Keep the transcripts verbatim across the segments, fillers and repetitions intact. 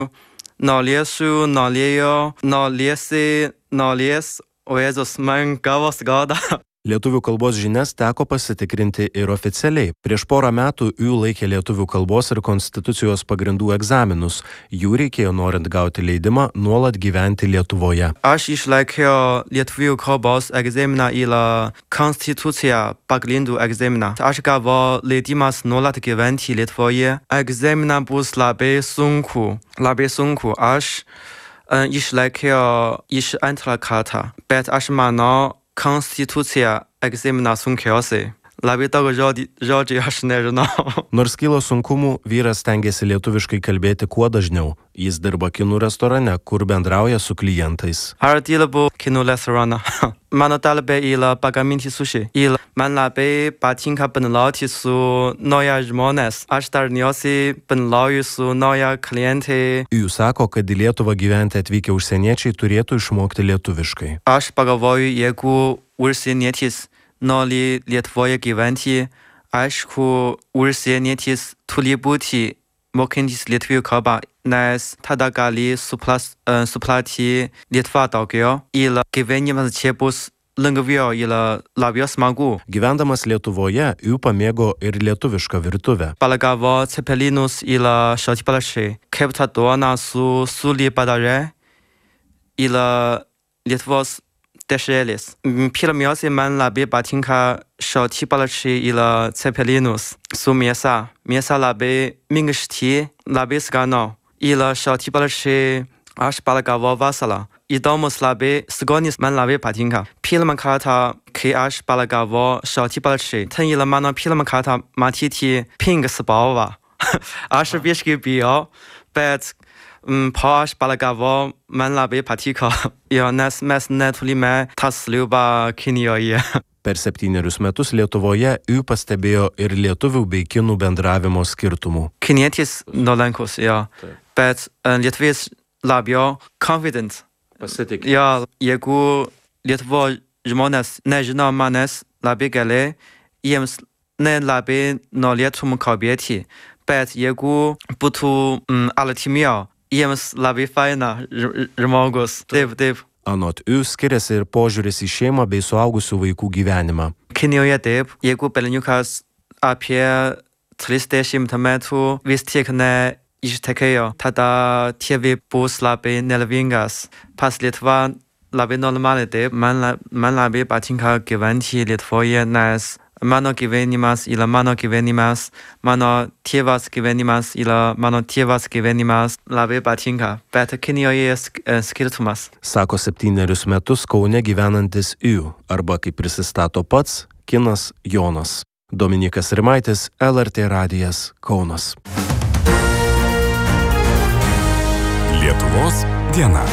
Nolėsiu, nolėjo, nolėsi, nolės, o Jėzus man gavos gauda. Lietuvių kalbos žinias teko pasitikrinti ir oficialiai. Prieš porą metų jų laikė lietuvių kalbos ir konstitucijos pagrindų egzaminus. Jų reikėjo norint gauti leidimą nuolat gyventi Lietuvoje. Aš išlaikiau lietuvių kalbos egzaminą ir konstituciją pagrindų egzaminą. Aš gavau leidimas nuolat gyventi Lietuvoje. Egzaminą bus labai sunku. Labai sunku. Aš uh, išlaikiau iš antrą kartą. Bet aš manau, konstitucija egzaminą sunkiausiai. Labai daug žodžių, žodžių aš nežinau. Nors kilo sunkumų, vyras stengiasi lietuviškai kalbėti kuo dažniau. Jis dirba kinų restorane, kur bendrauja su klientais. Aš dirbu kinų restorane. Mano darbė yra pagaminti sushi. Ir man labai patinka bendrauti su nauja žmonės. Aš dažniausiai bendrauju su nauja klientai. Jų sako, kad į Lietuvą gyventi atvykę užsieniečiai turėtų išmokti lietuviškai. Aš pagalvoju, jeigu užsienietis nori Lietuvoje gyventi, aišku, užsienietis turi būti mokantis lietuvių kalbą, nes tada gali supras, uh, suprasti Lietuvą daugiau ir gyvenimas čia bus lengviau ir labiau smagu. Gyvendamas Lietuvoje, jų pamėgo ir lietuvišką virtuvę. Paragavo cepelinus ir šaltibarščiai, kepta duona su sūriu padažu ir Lietuvos dešrelės. Pirmiausia, man labai patinka šaltibarščiai ir cepelinus su mėsa. Mėsa labai minkšti, labai skanu. Ir šaltibarščiai aš paragavau vasarą. Įdomus labai skonis man labai patinka. Pirmą kartą, kai aš paragavau šaltibarščiai, ten yra mano pirmą kartą matyti pink spalvą. Aš biškį bijau, bet Mm, po aš paragavau, man labai patiko, jo, nes mes neturime tą sriubą Kinijoje. Per septynerius metus Lietuvoje jų pastebėjo ir lietuvių bei kinų bendravimo skirtumų. Kinietis nuolankus, jo, Taip. bet uh, lietuvis labiau confident. Pasitik. Jo, jeigu Lietuvo žmonės nežino manęs labai gerai, jiems nelabai norėtum kalbėti, bet jeigu būtų mm, artimiau, jiems labai faina žmogus. Taip, taip. Anot jų skiriasi ir požiūris į šeimą bei suaugusių vaikų gyvenimą. Kinijoje taip, jeigu berniukas apie trisdešimt metų vis tiek neištekėjo, tada tėvai bus labai nervingas. Pas Lietuva labai normaliai taip, man, man labai patinka gyventi Lietuvoje, nes mano gyvenimas yra mano gyvenimas, mano tėvas gyvenimas yra mano tėvas gyvenimas labai patinka, bet Kinijoje skirtumas. Sako septynerius metus Kaune gyvenantis Yu, arba kaip prisistato pats, kinas Jonas. Dominikas Rimaitis, L R T radijas, Kaunas. Lietuvos diena.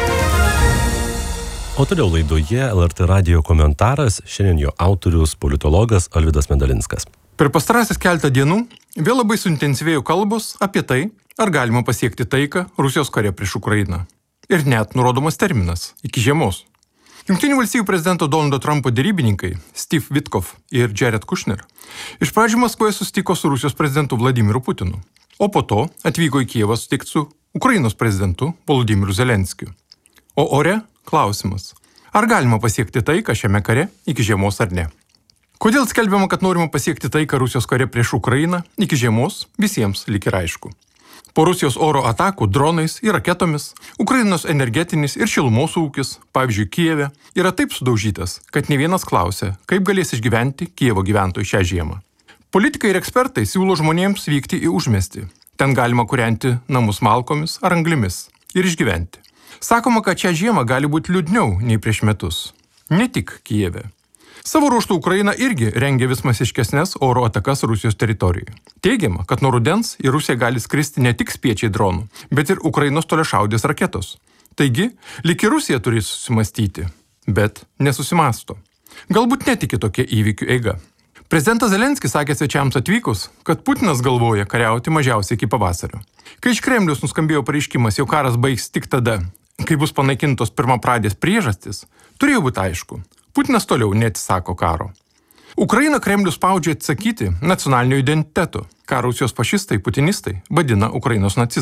O toliau laidoje L R T radijo komentaras, šiandien jo autorius politologas Alvydas Medalinskas. Per pastarąsias keletą dienų vėl labai suintensyvėjo kalbos apie tai, ar galima pasiekti taiką Rusijos kare prieš Ukrainą. Ir net nurodomas terminas – iki žiemos. Jungtinių valstijų prezidento Donaldo Trumpo derybininkai Steve Witkoff ir Jared Kushner iš pradžių Maskvoje susitiko su Rusijos prezidentu Vladimiru Putinu, o po to atvyko į Kijevą susitikti su Ukrainos prezidentu Volodymyru Zelenskiu. O ore klausimas, ar galima pasiekti taiką šiame kare iki žiemos ar ne? Kodėl skelbiama, kad norima pasiekti taiką Rusijos kare prieš Ukrainą iki žiemos, visiems lyg ir aišku. Po Rusijos oro atakų dronais ir raketomis, Ukrainos energetinis ir šilumos ūkis, pavyzdžiui, Kijeve, yra taip sudaužytas, kad ne vienas klausia, kaip galės išgyventi Kijevo gyventojai šią žiemą. Politikai ir ekspertai siūlo žmonėms vykti į užmiestį. Ten galima kūrenti namus malkomis ar anglimis ir išgyventi. Sakoma, kad šią žiemą gali būti liūdniau nei prieš metus. Ne tik Kijeve. Savo ruožtų Ukraina irgi rengia vis masiškesnes oro atakas Rusijos teritorijoje. Teigiama, kad nuo rudens į Rusiją gali skristi ne tik spiečiai dronų, bet ir Ukrainos toliašaudės raketos. Taigi, lyg ir Rusija turi susimastyti, bet nesusimasto. Galbūt netiki tokia įvykių eiga. Prezidentas Zelenskis sakė svečiams atvykus, kad Putinas galvoja kariauti mažiausiai iki pavasario. Kai iš Kremliaus nuskambėjo pareiškimas, jau karas baigs tik tada, kai bus panaikintos pirmapradės priežastys, turėjo būti aišku. Putinas toliau neatsisako karo. Ukrainą Kremlius spaudžia atsakyti nacionaliniu identitetu, ką Rusijos fašistai, putinistai vadina Ukrainos nacizmu.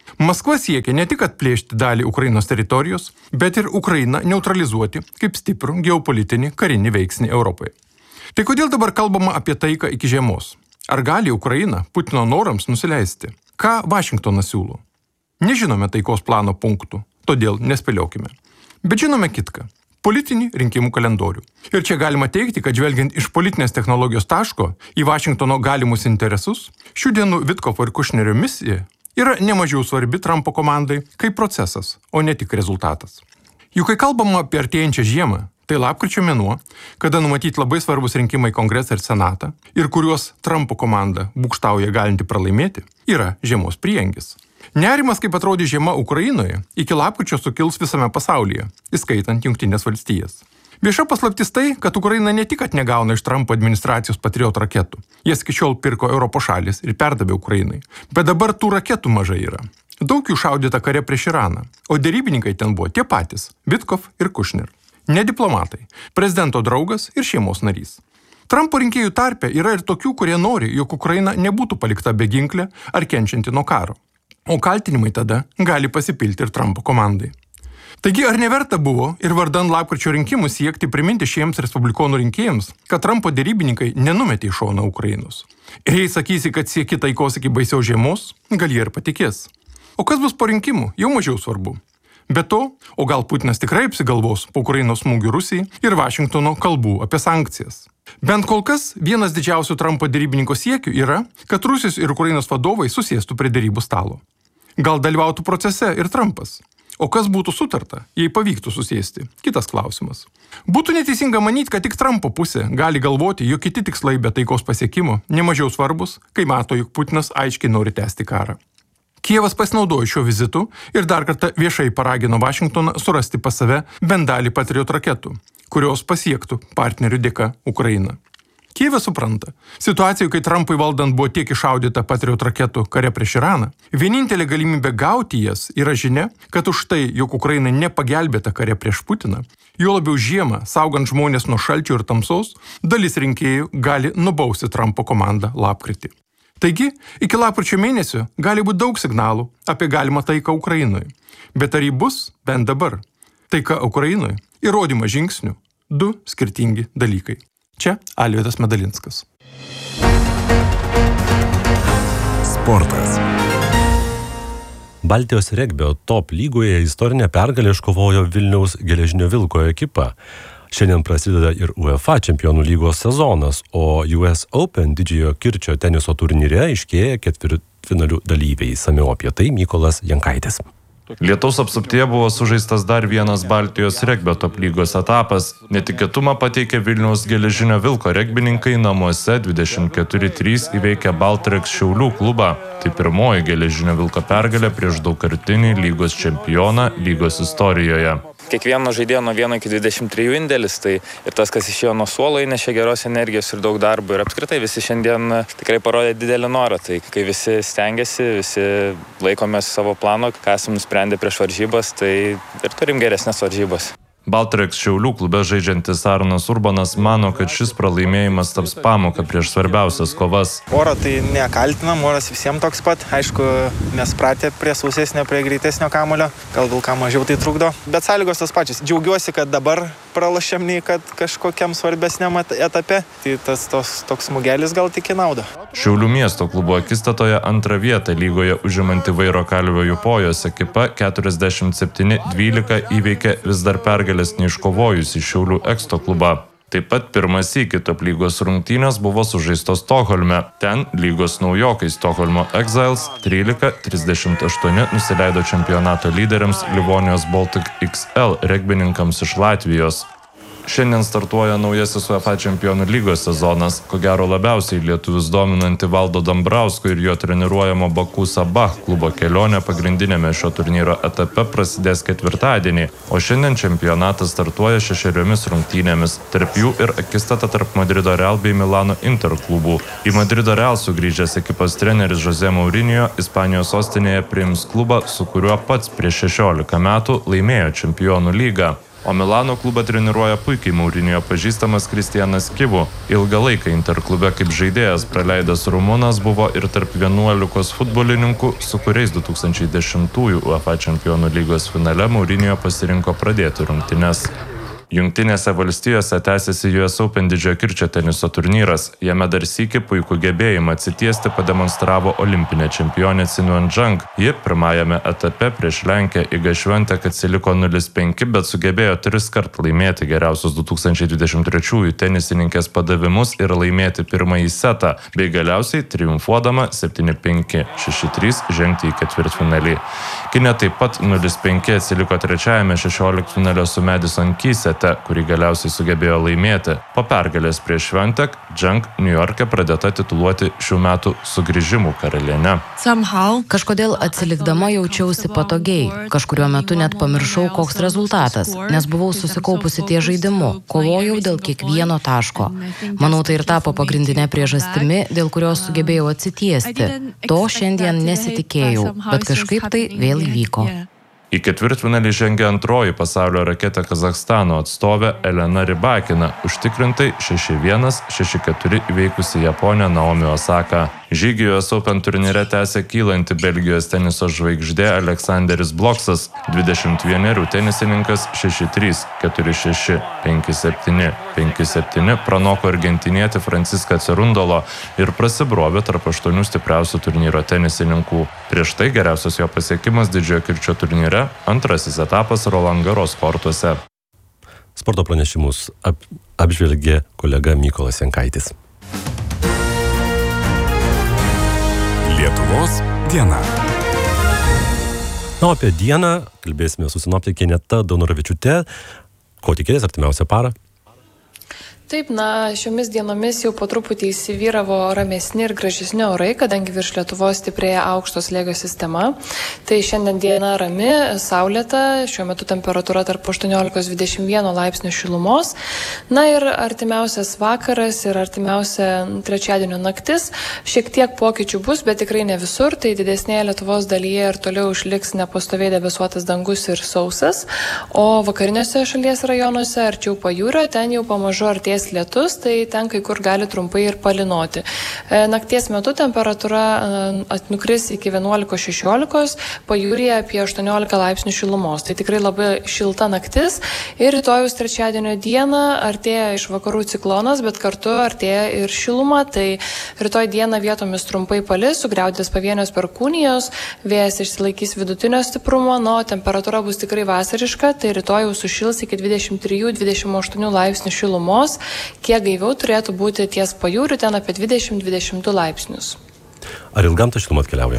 Maskva siekia ne tik atplėšti dalį Ukrainos teritorijos, bet ir Ukrainą neutralizuoti kaip stiprų geopolitinį karinį veiksnį Europoje. Tai kodėl dabar kalbama apie taiką iki žiemos? Ar gali Ukraina Putino norams nusileisti? Ką Vašingtonas siūlo? Nežinome taikos plano punktų, todėl nespėliokime. Bet žinome kitką – politinį rinkimų kalendorių. Ir čia galima teigti, kad žvelgiant iš politinės technologijos taško į Vašingtono galimus interesus, šių dienų Vitkofo ir Kušnerio misija yra nemažiau svarbi Trumpo komandai kaip procesas, o ne tik rezultatas. Juk kai kalbama apie artėjančią žiemą, tai lapkričio mėnuo, kada numatyti labai svarbus rinkimai į Kongresą ir Senatą ir kuriuos Trumpo komanda būgštauja galinti pralaimėti, yra žiemos priengis. Nerimas, kaip atrodė žiema Ukrainoje, iki lapkričio sukils visame pasaulyje, įskaitant Jungtinės valstijas. Vieša paslaptis tai, kad Ukraina ne tik kad negauna iš Trumpo administracijos Patriot raketų, jas iki šiol pirko Europos šalis ir perdavė Ukrainai, bet dabar tų raketų mažai yra. Daug jų šaudyta kare prieš Iraną, o derybininkai ten buvo tie patys – Vitkov ir Kušner. Ne diplomatai, prezidento draugas ir šeimos narys. Trumpo rinkėjų tarpe yra ir tokių, kurie nori, jog Ukraina nebūtų palikta beginklė ar kenčianti nuo karo. O kaltinimai tada gali pasipilti ir Trumpo komandai. Taigi ar neverta buvo ir vardan lapkričio rinkimų siekti priminti šiems respublikonų rinkėjams, kad Trumpo derybininkai nenumetė į šoną Ukrainos? Ir jei sakysi, kad sieki taikos iki baisiaus žiemos, gal jie ir patikės. O kas bus po rinkimų, jau mažiau svarbu. Be to, o gal Putinas tikrai apsigalvos po Ukrainos smūgių Rusijai ir Vašingtono kalbų apie sankcijas. Bent kol kas vienas didžiausių Trumpo derybininko siekių yra, kad Rusijos ir Ukrainos vadovai susėstų prie derybų stalo. Gal dalyvautų procese ir Trumpas. O kas būtų sutarta, jei pavyktų susėsti? Kitas klausimas. Būtų neteisinga manyti, kad tik Trumpo pusė gali galvoti, jog kiti tikslai be taikos pasiekimo nemažiau svarbus, kai mato, jog Putinas aiškiai nori tęsti karą. Kijevas pasinaudojo šiuo vizitu ir dar kartą viešai paragino Vašingtoną surasti pas save bent dalį Patriot raketų, kurios pasiektų partnerių dėka Ukrainą. Kijevas supranta, situacijų, kai Trumpui valdant buvo tiek iššaudyta Patriot raketų kare prieš Iraną, vienintelė galimybė gauti jas yra žinia, kad už tai, jog Ukraina nepagelbėta kare prieš Putiną, juo labiau žiemą, saugant žmonės nuo šalčio ir tamsos, dalis rinkėjų gali nubausti Trumpo komandą lapkritį. Taigi, iki lapkričio mėnesio gali būti daug signalų apie galimą taiką Ukrainoje. Bet ar jį bus bent dabar? Taika Ukrainoje – įrodymas žingsnių, du skirtingi dalykai. Čia Alvydas Medalinskas. Sportas. Baltijos regbio top lygoje istorinę pergalę iškovojo Vilniaus Geležinio Vilko ekipa. Šiandien prasideda ir UEFA čempionų lygos sezonas, o U S Open didžiojo kirčio teniso turnyre aiškėja ketvirtfinalių dalyviai. Išsamiau apie tai Mykolas Jankaitis. Lietaus apsuptyje buvo sužaistas dar vienas Baltijos regbio top lygos etapas. Netikėtumą pateikė Vilniaus Geležinio Vilko regbininkai namuose dvidešimt keturi trys įveikė Baltrex Šiaulių klubą. Tai pirmoji Geležinio Vilko pergalė prieš daugkartinį lygos čempioną lygos istorijoje. Kiekvieno žaidėjo nuo vieno iki dvidešimt trijų indėlis, tai ir tas, kas išėjo nuo suolo, įnešė geros energijos ir daug darbo. Ir apskritai visi šiandien tikrai parodė didelį norą. Tai kai visi stengiasi, visi laikomės savo plano, ką esam nusprendę prieš varžybas, tai ir turim geresnės varžybas. Baltrex Šiaulių klube žaidžiantis Arnas Urbanas mano, kad šis pralaimėjimas taps pamoka prieš svarbiausias kovas. Oro tai nekaltinam, oras visiems toks pat. Aišku, mes pratę prie sausesnio, prie greitesnio kamulio. Gal vilką mažiau tai trukdo. Bet sąlygos tas pačios. Džiaugiuosi, kad dabar pralašėm nei kad kažkokiam svarbesniam etape. Tai tas tos, toks smūgelis gal tik į naudą. Šiaulių miesto klubo akistatoje antrą vietą lygoje užimanti Vairo Kalvio Jupojos ekipa keturiasdešimt septyni dvylika įveikė vis dar pergalės neiškovojusi Šiaulių Eksto klubą. Taip pat pirmas iki top lygos rungtynės buvo sužaistos Stokholme. Ten lygos naujokai Stokholmo Exiles trylika trisdešimt aštuoni nusileido čempionato lyderiams Livonijos Baltic X L regbininkams iš Latvijos. Šiandien startuoja naujasis UEFA čempionų lygos sezonas, ko gero labiausiai lietuvius dominanti Valdo Dambrausko ir jo treniruojamo Baku Sabah klubo kelionė pagrindinėme šio turnyro etape prasidės ketvirtadienį, o šiandien čempionatas startuoja šešeriomis rungtynėmis, tarp jų ir akistata tarp Madrido Real bei Milano Inter klubų. Į Madrido Real sugrįžęs ekipos treneris Jose Mourinho Ispanijos sostinėje priims klubą, su kuriuo pats prieš šešiolika metų laimėjo čempionų lygą. o Milano klubą treniruoja puikiai Mourinho pažįstamas Kristianas Kivu. Ilgą laiką Inter klube kaip žaidėjas praleidęs rumunas buvo ir tarp vienuolikos futbolininkų, su kuriais du tūkstančiai dešimtųjų UEFA čempionų lygos finale Mourinho pasirinko pradėti rungtynes. Jungtinėse valstijose tęsiasi U S Open didžiojo kirčio teniso turnyras. Jame dar sykį puikų gebėjimą atsitiesti pademonstravo olimpinė čempionė Sinuan Zhang. Ji pirmajame etape prieš Lenkę Igą Šventę atsiliko nulis penki, bet sugebėjo tris kart laimėti geriausius du tūkstančiai dvidešimt trečiųjų tenisininkės padavimus ir laimėti pirmąjį setą, bei galiausiai triumfuodama septyni penki šeši trys žengti į ketvirtfinalį. Kinė taip pat nulis penki atsiliko trečiajame šešioliktfinalio su Madison Keys, kurį galiausiai sugebėjo laimėti. Po pergalės prieš Šventek, Zhang Niujorke pradėta tituluoti šių metų sugrįžimų karaliene. Kažkodėl atsilikdama jaučiausi patogiai. Kažkuriuo metu net pamiršau, koks rezultatas, nes buvau susikaupusi ties žaidimu, kovojau dėl kiekvieno taško. Manau, tai ir tapo pagrindinė priežastimi, dėl kurios sugebėjau atsitiesti. To šiandien nesitikėjau, bet kažkaip tai vėl įvyko. Į ketvirtfinalį žengė antroji pasaulio raketė Kazachstano atstovė Elena Rybakina, užtikrintai šeši vienas šeši keturi įveikusi Japonę Naomi Osaka. Žygį U S Open turnyre tęsė kylanti Belgijos teniso žvaigždė Aleksanderis Bloksas, dvidešimt vienerių tenisininkas šeši trys keturi šeši penki septyni penki septyni pranoko argentinietį Franciską Cerundolo ir prasibrovė tarp aštuonių stipriausių turnyro tenisininkų. Prieš tai geriausias jo pasiekimas didžiojo kirčio turnyre, antrasis etapas Roland Garros kortuose. Sporto pranešimus ap, apžvelgė kolega Mykolas Jankaitis. Lietuvos diena. Na, apie dieną kalbėsime su sinoptikė Ineta Daunoravičiūte. Ko tikėtis artimiausią parą? Taip, na, šiomis dienomis jau po truputį įsivyravo ramesni ir gražesni orai, kadangi virš Lietuvos stiprėja aukšto slėgio sistema. Tai šiandien diena rami, saulėta, šiuo metu temperatūra tarp aštuoniolikos dvidešimt vieno laipsnių šilumos. Na ir artimiausias vakaras ir artimiausia trečiadienio naktis. Šiek tiek pokyčių bus, bet tikrai ne visur. Tai didesnėje Lietuvos dalyje ir toliau išliks nepastoviai debesuotas dangus ir sausas. O vakariniuose šalies rajonuose arčiau pajūrio ten jau pamažu artės lietus, tai ten kai kur gali trumpai ir palinoti. Nakties metu temperatūra nukris iki vienuolikos šešiolikos, pajūryje apie aštuoniolika laipsnių šilumos. Tai tikrai labai šilta naktis ir rytojus trečiadienio dieną artėja iš vakarų ciklonas, bet kartu artėja ir šiluma. Tai rytoj dieną vietomis trumpai palis, sugriaudės pavienios perkūnijos, vėjas išsilaikys vidutinio stiprumo, nuo temperatūra bus tikrai vasariška, tai rytoj jau sušils iki dvidešimt trijų dvidešimt aštuonių laipsnių šilumos. Kiek gaiviau turėtų būti ties pajūriu, ten apie dvidešimt dvidešimt du laipsnius. Ar ilgam ta šiluma atkeliauja?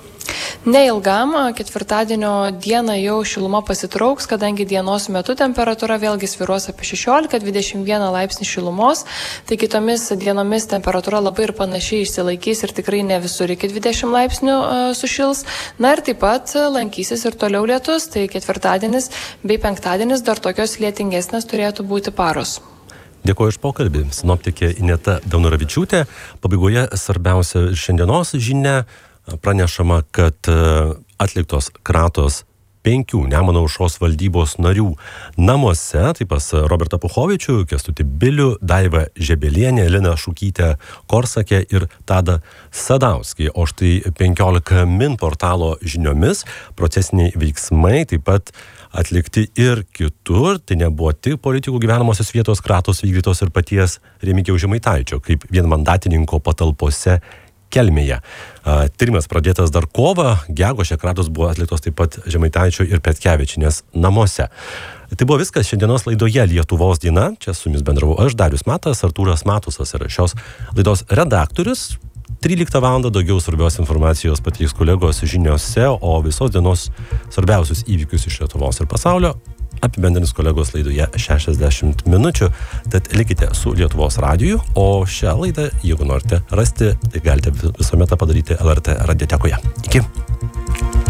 Neilgam, ketvirtadienio dieną jau šiluma pasitrauks, kadangi dienos metu temperatūra vėlgi svyruos apie šešiolika dvidešimt vieną laipsnį šilumos, tai kitomis dienomis temperatūra labai ir panašiai išsilaikys ir tikrai ne visur iki dvidešimt laipsnių uh, sušils. Na ir taip pat lankysis ir toliau lietus, tai ketvirtadienis bei penktadienis dar tokios lietingesnės turėtų būti paros. Dėkuoju iš pokalbį. Sinoptikė Ineta Daunoravičiūtė. Pabaigoje svarbiausia šiandienos žinia. Pranešama, kad atliktos kratos penkių Nemuno aušros valdybos narių namuose, taip pas Robertą Puchovičių, Kęstutį Bilių, Daivą Žebelienę, Liną Šukytę Korsakę ir Tadą Sadauskį. O štai penkiolika min portalo žiniomis procesiniai veiksmai taip pat atlikti ir kitur. Tai nebuvo tik politikų gyvenamosios vietos kratos vykdytos ir paties Remigijaus Žemaitaičio, kaip vienmandatininko patalpose Kelmėje. Tyrimas pradėtas dar kovą, gegužę kratos buvo atliktos taip pat Žemaitaičio ir Petkevičienės namuose. Tai buvo viskas šiandienos laidoje Lietuvos diena. Čia su jumis bendravau aš, Darius Matas, Artūras Matusas yra šios laidos redaktorius. tryliktą valandą daugiau svarbios informacijos pateiks kolegos žiniose, o visos dienos svarbiausius įvykius iš Lietuvos ir pasaulio apibendrins kolegos laidoje šešiasdešimt minučių. Tad likite su Lietuvos radiju, o šią laidą, jeigu norite rasti, tai galite visuomet padaryti L R T radiotekoje. Iki.